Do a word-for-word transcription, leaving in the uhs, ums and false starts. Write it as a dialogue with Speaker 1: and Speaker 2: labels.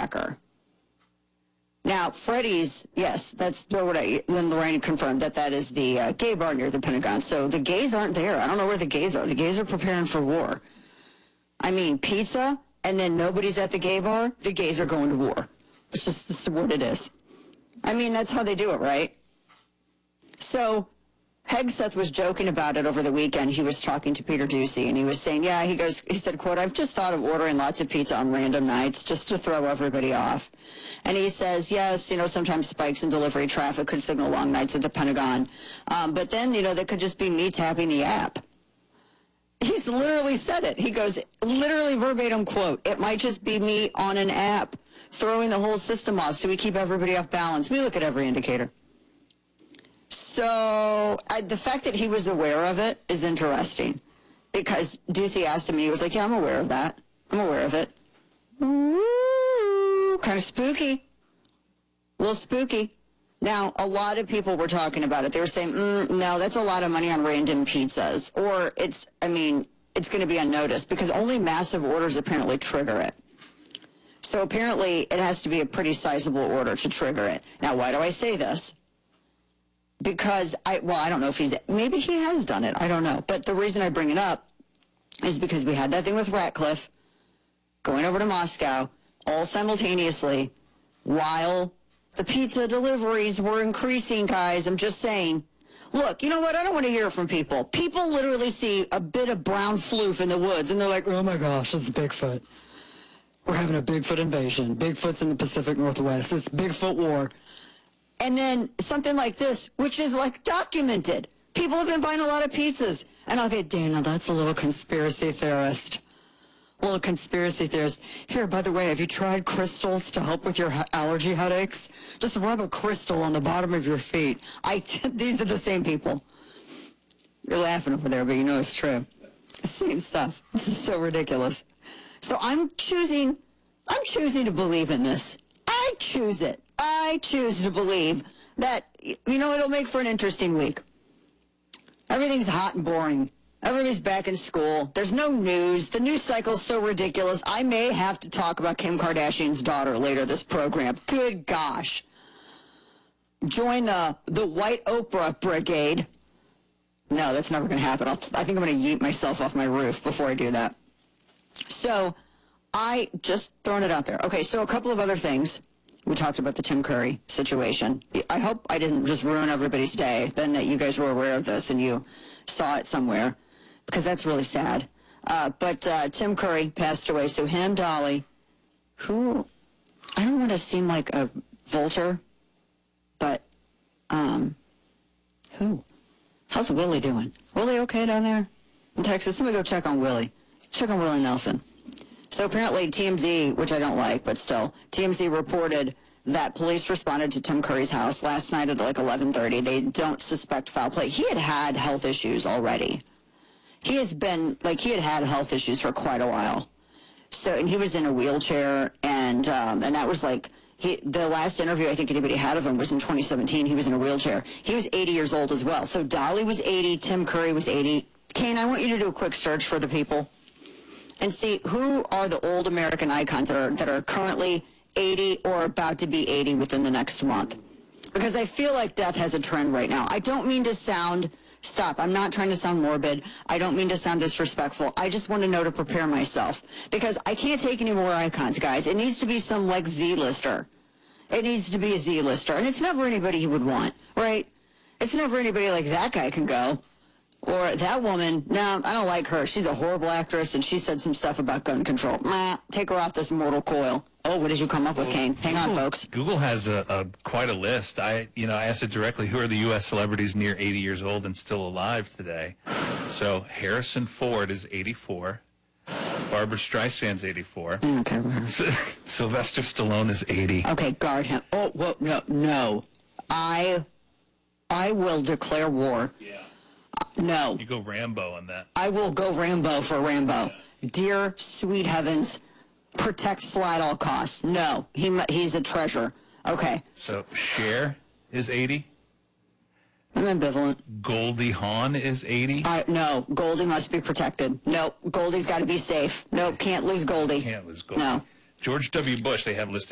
Speaker 1: tracker. Now, Freddy's, yes, that's what I, when Lorraine confirmed that that is the uh, gay bar near the Pentagon. So the gays aren't there. I don't know where the gays are. The gays are preparing for war. I mean, pizza, and then nobody's at the gay bar, the gays are going to war. It's just, just what it is. I mean, that's how they do it, right? So Hegseth was joking about it over the weekend. He was talking to Peter Doocy, and he was saying, yeah, he goes, he said, quote, I've just thought of ordering lots of pizza on random nights just to throw everybody off. And he says, yes, you know, sometimes spikes in delivery traffic could signal long nights at the Pentagon. Um, but then, you know, that could just be me tapping the app. He's literally said it. He goes, literally verbatim quote, it might just be me on an app throwing the whole system off so we keep everybody off balance. We look at every indicator. So I, the fact that he was aware of it is interesting, because Doocy asked him, and he was like, yeah, I'm aware of that. I'm aware of it. Ooh, kind of spooky. A little spooky. Now, a lot of people were talking about it. They were saying, mm, no, that's a lot of money on random pizzas. Or it's, I mean, it's going to be unnoticed, because only massive orders apparently trigger it. So apparently it has to be a pretty sizable order to trigger it. Now, why do I say this? Because I, well, I don't know if he's, maybe he has done it. I don't know. But the reason I bring it up is because we had that thing with Ratcliffe going over to Moscow all simultaneously while the pizza deliveries were increasing, guys. I'm just saying. Look, you know what? I don't want to hear from people. People literally see a bit of brown floof in the woods, and they're like, oh my gosh, it's Bigfoot. We're having a Bigfoot invasion. Bigfoot's in the Pacific Northwest. It's Bigfoot war. And then something like this, which is like documented. People have been buying a lot of pizzas. And I'll get, Dana, that's a little conspiracy theorist. A little conspiracy theorist. Here, by the way, have you tried crystals to help with your allergy headaches? Just rub a crystal on the bottom of your feet. I, these are the same people. You're laughing over there, but you know it's true. The same stuff. This is so ridiculous. So I'm choosing, I'm choosing to believe in this. I choose it. I choose to believe that, you know, it'll make for an interesting week. Everything's hot and boring. Everybody's back in school. There's no news. The news cycle's so ridiculous. I may have to talk about Kim Kardashian's daughter later this program. Good gosh. Join the, the White Oprah Brigade. No, that's never going to happen. I'll, I think I'm going to yeet myself off my roof before I do that. So I just thrown it out there. Okay, so a couple of other things. We talked about the Tim Curry situation. I hope I didn't just ruin everybody's day, then that you guys were aware of this and you saw it somewhere, because that's really sad. Uh, but uh, Tim Curry passed away. So him, Dolly, who, I don't want to seem like a vulture, but um, who? How's Willie doing? Willie okay down there in Texas? Somebody go check on Willie. Check on Willie Nelson. So apparently T M Z, which I don't like, but still, T M Z reported that police responded to Tim Curry's house last night at like eleven thirty. They don't suspect foul play. He had had health issues already. He has been, like, he had had health issues for quite a while. So, and he was in a wheelchair, and um, and that was like, he, the last interview I think anybody had of him was in twenty seventeen. He was in a wheelchair. He was eighty years old as well. So Dolly was eighty, Tim Curry was eighty. Kane, I want you to do a quick search for the people and see who are the old American icons that are that are currently eighty or about to be eighty within the next month. Because I feel like death has a trend right now. I don't mean to sound, stop, I'm not trying to sound morbid. I don't mean to sound disrespectful. I just want to know to prepare myself. Because I can't take any more icons, guys. It needs to be some, like, Z-lister. It needs to be a Z-lister. And it's never anybody you would want, right? It's never anybody like that guy can go. Or that woman, no, I don't like her. She's a horrible actress, and she said some stuff about gun control. Nah, take her off this mortal coil. Oh, what did you come up with, Kane? Hang
Speaker 2: Google,
Speaker 1: on, folks.
Speaker 2: Google has a, a quite a list. I, you know, I asked it directly, who are the U S celebrities near eighty years old and still alive today? So Harrison Ford is eighty-four. Barbara Streisand's eighty-four.
Speaker 1: Okay.
Speaker 2: Sylvester Stallone is eighty.
Speaker 1: Okay, guard him. Oh, whoa, no, no. I, I will declare war.
Speaker 2: Yeah.
Speaker 1: No.
Speaker 2: You go Rambo on that.
Speaker 1: I will go Rambo for Rambo. Yeah. Dear sweet heavens, protect Sly at all costs. No, he he's a treasure. Okay.
Speaker 2: So Cher is eighty.
Speaker 1: I'm ambivalent.
Speaker 2: Goldie Hawn is eighty.
Speaker 1: Uh, no, Goldie must be protected. Nope, Goldie's got to be safe. Nope, can't lose Goldie.
Speaker 2: Can't lose Goldie.
Speaker 1: No.
Speaker 2: George W. Bush, they have listed